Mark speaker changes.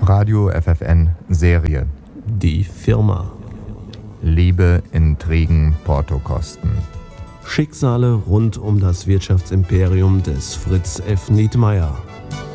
Speaker 1: Radio FFN Serie.
Speaker 2: Die Firma.
Speaker 1: Liebe, Intrigen, Portokosten.
Speaker 2: Schicksale rund um das Wirtschaftsimperium des Fritz F. Nietmeyer.